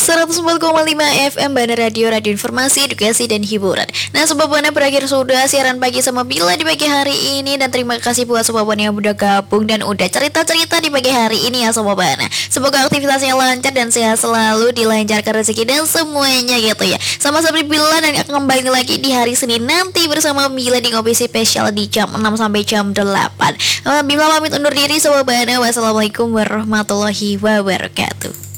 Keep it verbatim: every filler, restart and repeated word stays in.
seratus empat koma lima F M Bana Radio, radio informasi, edukasi, dan hiburan. Nah, Sobat Bana, berakhir sudah siaran pagi sama Bila di pagi hari ini. Dan terima kasih buat Sobat Bana yang udah gabung dan udah cerita-cerita di pagi hari ini ya Sobat Bana. Semoga aktivitasnya lancar dan sehat selalu, dilancarkan rezeki dan semuanya gitu ya. Sama seperti Bila, dan akan kembali lagi di hari Senin nanti bersama Bila di Ngopi Spesial di jam enam sampai jam delapan. Bila pamit undur diri Sobat Bana. Wassalamualaikum warahmatullahi wabarakatuh.